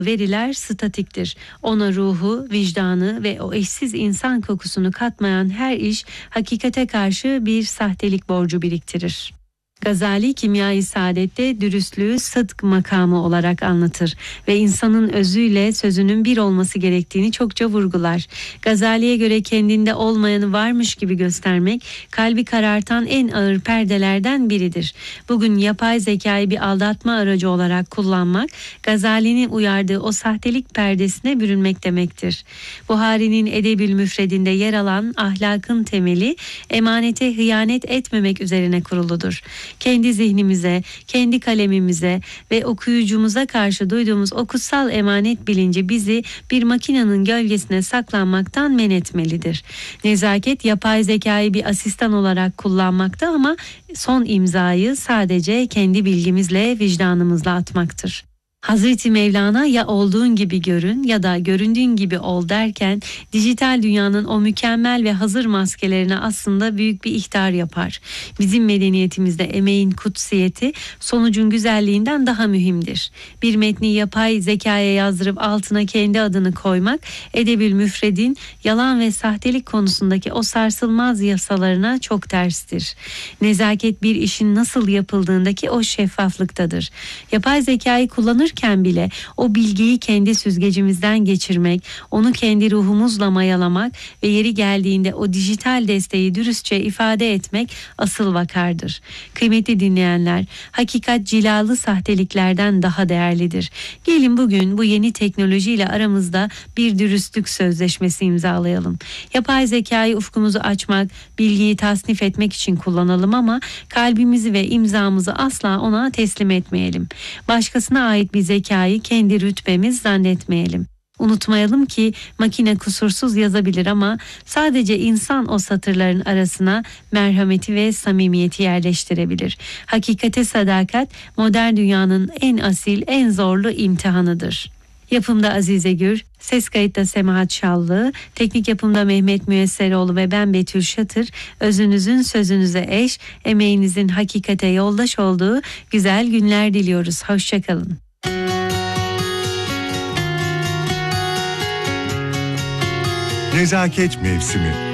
veriler statiktir. Ona ruhu, vicdanı ve o eşsiz insan kokusunu katmayan her iş hakikate karşı bir sahtelik borcu biriktirir. Gazali Kimya-i Saadet'te dürüstlüğü sıdk makamı olarak anlatır ve insanın özüyle sözünün bir olması gerektiğini çokça vurgular. Gazali'ye göre kendinde olmayanı varmış gibi göstermek kalbi karartan en ağır perdelerden biridir. Bugün yapay zekayı bir aldatma aracı olarak kullanmak, Gazali'nin uyardığı o sahtelik perdesine bürünmek demektir. Buhari'nin Edebül Müfredinde yer alan ahlakın temeli emanete hıyanet etmemek üzerine kuruludur. Kendi zihnimize, kendi kalemimize ve okuyucumuza karşı duyduğumuz o kutsal emanet bilinci bizi bir makinenin gölgesine saklanmaktan men etmelidir. Nezaket yapay zekayı bir asistan olarak kullanmakta ama son imzayı sadece kendi bilgimizle, vicdanımızla atmaktır. Hazreti Mevlana ya olduğun gibi görün ya da göründüğün gibi ol derken dijital dünyanın o mükemmel ve hazır maskelerine aslında büyük bir ihtar yapar. Bizim medeniyetimizde emeğin kutsiyeti sonucun güzelliğinden daha mühimdir. Bir metni yapay zekaya yazdırıp altına kendi adını koymak Edebül Müfred'in yalan ve sahtelik konusundaki o sarsılmaz yasalarına çok terstir. Nezaket bir işin nasıl yapıldığındaki o şeffaflıktadır. Yapay zekayı kullanırken bile o bilgiyi kendi süzgecimizden geçirmek, onu kendi ruhumuzla mayalamak ve yeri geldiğinde o dijital desteği dürüstçe ifade etmek asıl vakardır. Kıymetli dinleyenler, hakikat cilalı sahteliklerden daha değerlidir. Gelin bugün bu yeni teknolojiyle aramızda bir dürüstlük sözleşmesi imzalayalım. Yapay zekayı ufkumuzu açmak, bilgiyi tasnif etmek için kullanalım ama kalbimizi ve imzamızı asla ona teslim etmeyelim. Başkasına ait bir zekayı kendi rütbemiz zannetmeyelim. Unutmayalım ki makine kusursuz yazabilir ama sadece insan o satırların arasına merhameti ve samimiyeti yerleştirebilir. Hakikate sadakat modern dünyanın en asil, en zorlu imtihanıdır. Yapımda Azize Gür, ses kayıtta Semahat Şallı, teknik yapımda Mehmet Müyesseroğlu ve ben Betül Şatır, özünüzün sözünüze eş, emeğinizin hakikate yoldaş olduğu güzel günler diliyoruz. Hoşçakalın. Nezaket mevsimi.